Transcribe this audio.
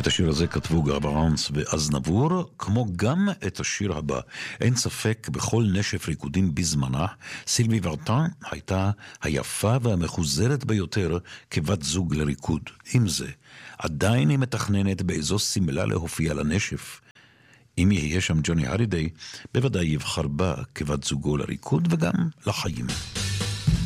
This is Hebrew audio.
את השיר הזה כתבו גרברנס ואזנבור, כמו גם את השיר הבא. אין ספק, בכל נשף ריקודים בזמנה, סילבי ורטן הייתה היפה והמחוזרת ביותר כבת זוג לריקוד. עם זה, עדיין היא מתכננת באיזו סמלה להופיע לנשף. אם יהיה שם ג'וני הלידיי, בוודאי יבחר בה כבת זוגו לריקוד וגם לחיים.